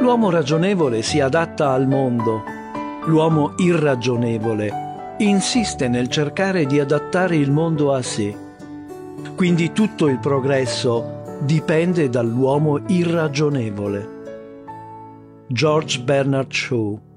L'uomo ragionevole si adatta al mondo, l'uomo irragionevole insiste nel cercare di adattare il mondo a sé. Quindi tutto il progresso dipende dall'uomo irragionevole. George Bernard Shaw.